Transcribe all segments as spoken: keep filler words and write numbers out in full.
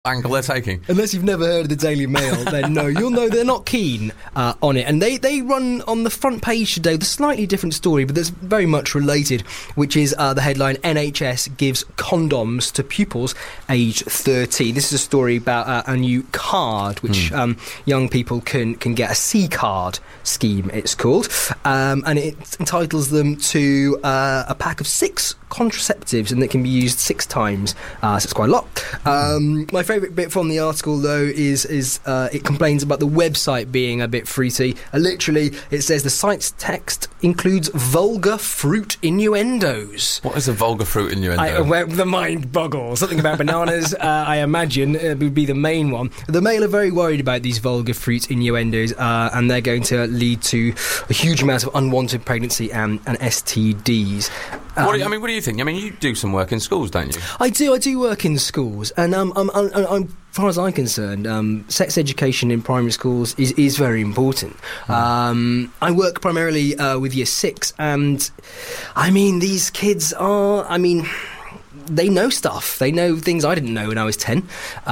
angle they're taking. Unless you've never heard of the Daily Mail, then no, you'll know they're not keen uh, on it. And they, they run on the front page today with a slightly different story, but that's very much related, which is uh, the headline, N H S gives condoms to pupils aged thirteen. This is a story about uh, a new card, which mm. um, young people can, can get, a C-card scheme, it's called. Um, and it entitles them to uh, a pack of six contraceptives, and that can be used six times, uh, so it's quite a lot. Um, my favourite bit from the article, though, is is uh, it complains about the website being a bit fruity. Uh, literally, it says the site's text includes vulgar fruit innuendos. What is a vulgar fruit innuendo? I, well, the mind boggles. Something about bananas, uh, I imagine, uh, would be the main one. The Mail are very worried about these vulgar fruit innuendos, uh, and they're going to lead to a huge amount of unwanted pregnancy and, and S T Ds. Um, what do you, I mean, what do you think? I mean, you do some work in schools, don't you? I do. I do work in schools, and um, I'm, I'm, I'm, as far as I'm concerned, um, sex education in primary schools is, is very important. Mm. Um, I work primarily uh, with Year Six, and I mean, these kids are. I mean. They know stuff. They know things I didn't know when I was ten.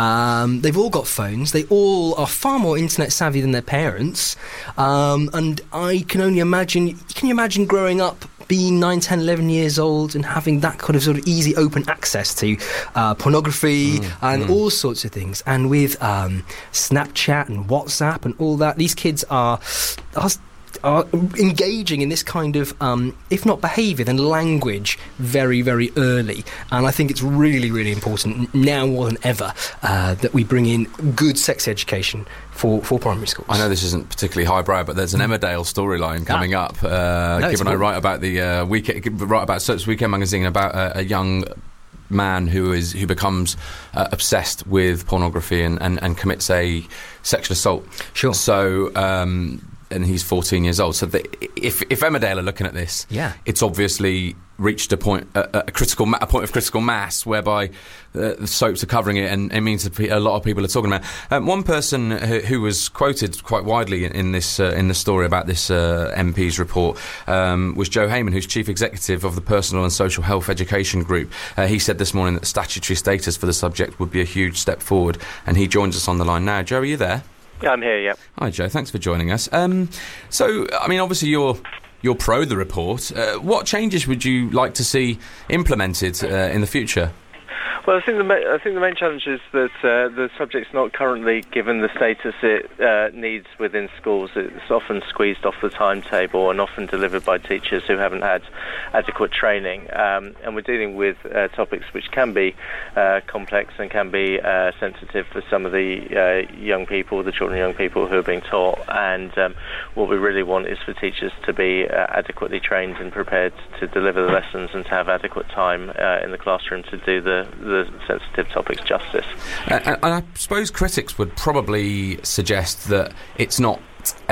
Um, they've all got phones. They all are far more internet savvy than their parents. Um, and I can only imagine... Can you imagine growing up, being nine, ten, eleven years old and having that kind of sort of easy, open access to uh, pornography mm, and mm. all sorts of things? And with um, Snapchat and WhatsApp and all that, these kids are... are are engaging in this kind of, um, if not behaviour, then language very, very early. And I think it's really, really important now more than ever uh, that we bring in good sex education for, for primary schools. I know this isn't particularly highbrow, but there's an Emmerdale storyline coming ah. up. Uh, no, given I write about the uh, weekend, write about Soaps Weekend magazine about a, a young man who is who becomes uh, obsessed with pornography and, and, and commits a sexual assault. Sure. So. Um, and he's fourteen years old. So the, if if Emmerdale are looking at this, yeah. it's obviously reached a point, a, a critical, ma- a point of critical mass, whereby uh, the soaps are covering it, and it means that a lot of people are talking about. Um, one person who, who was quoted quite widely in, in this uh, in the story about this uh, M P's report um, was Joe Heyman, who's chief executive of the Personal and Social Health Education Group. Uh, he said this morning that statutory status for the subject would be a huge step forward, and he joins us on the line now. Joe, are you there? Yeah, I'm here, yeah. Hi, Joe. Thanks for joining us. Um, so, I mean, obviously you're you're pro the report. Uh, what changes would you like to see implemented uh, in the future? Well, I think the ma- I think the main challenge is that uh, the subject's not currently given the status it uh, needs within schools. It's often squeezed off the timetable and often delivered by teachers who haven't had adequate training. Um, and we're dealing with uh, topics which can be uh, complex and can be uh, sensitive for some of the uh, young people, the children and young people who are being taught. And um, what we really want is for teachers to be uh, adequately trained and prepared to deliver the lessons and to have adequate time uh, in the classroom to do the the sensitive topics justice. Uh, and I suppose critics would probably suggest that it's not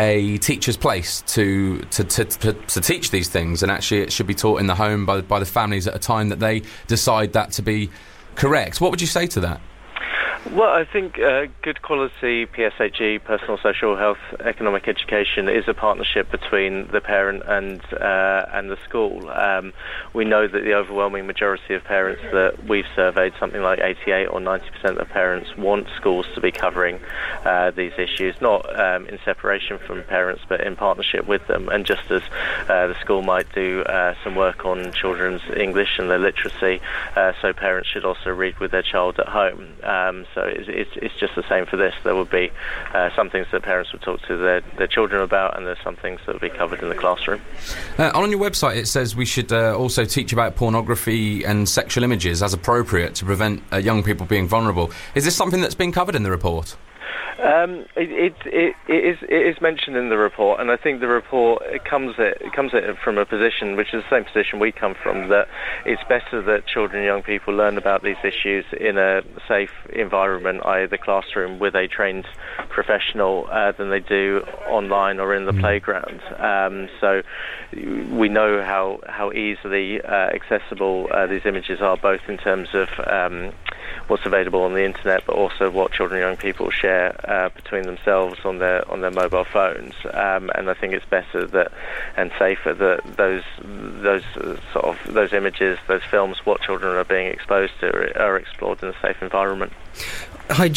a teacher's place to to, to to to teach these things, and actually it should be taught in the home by by the families at a time that they decide that to be correct. What would you say to that? Well, I think uh, good quality P S H E, personal, social, health, economic education, is a partnership between the parent and uh, and the school. Um, we know that the overwhelming majority of parents that we've surveyed, something like eighty-eight or ninety percent of parents, want schools to be covering uh, these issues, not um, in separation from parents, but in partnership with them. And just as uh, the school might do uh, some work on children's English and their literacy, uh, so parents should also read with their child at home. Um, So it's, it's, it's just the same for this. There would be uh, some things that parents would talk to their, their children about, and there's some things that would be covered in the classroom. Uh, on your website it says we should uh, also teach about pornography and sexual images as appropriate to prevent uh, young people being vulnerable. Is this something that's been covered in the report? Um, it, it, it, it, is, it is mentioned in the report, and I think the report it comes at, it comes at it from a position which is the same position we come from, that it's better that children and young people learn about these issues in a safe environment, that is the classroom, with a trained professional uh, than they do online or in the mm. playground. Um, so we know how, how easily uh, accessible uh, these images are, both in terms of um, what's available on the internet, but also what children and young people share uh, between themselves on their on their mobile phones. Um, and I think it's better that and safer that those those uh, sort of those images, those films, what children are being exposed to, are explored in a safe environment. Hi,